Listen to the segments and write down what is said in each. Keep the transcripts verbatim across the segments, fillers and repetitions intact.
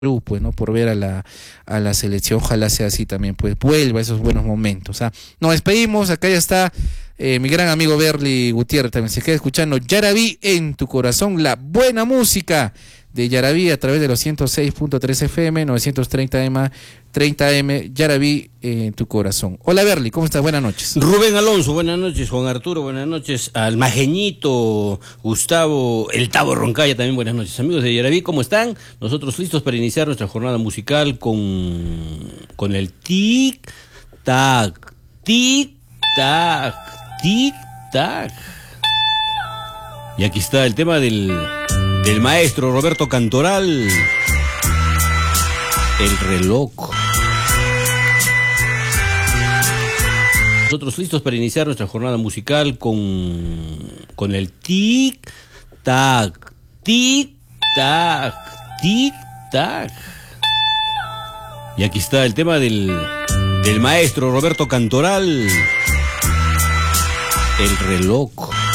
Perú, pues, ¿no? Por ver a la, a la selección, ojalá sea así también, pues, vuelva a esos buenos momentos. ¿Ah? Nos despedimos, acá ya está eh, mi gran amigo Berly Gutiérrez, también se queda escuchando Yaraví en tu corazón, la buena música de Yaraví a través de los ciento seis punto tres F M, novecientos treinta M, treinta M, Yaraví en tu corazón. Hola Berly, ¿cómo estás? Buenas noches. Rubén Alonso, buenas noches. Juan Arturo, buenas noches. Al Majeñito, Gustavo, el Tavo Roncaya, también buenas noches. Amigos de Yaraví, ¿cómo están? Nosotros listos para iniciar nuestra jornada musical con, con el tic-tac, tic-tac, tic-tac. Y aquí está el tema del... del maestro Roberto Cantoral, el reloj. Nosotros listos para iniciar nuestra jornada musical con, con el tic-tac, tic-tac, tic-tac. Y aquí está el tema del, del maestro Roberto Cantoral, el reloj.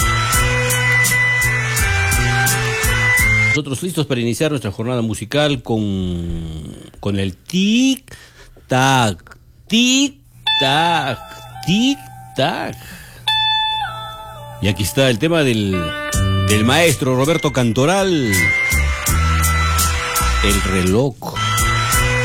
Nosotros listos para iniciar nuestra jornada musical con, con el tic-tac, tic-tac, tic-tac. Y aquí está el tema del, del maestro Roberto Cantoral, el reloj.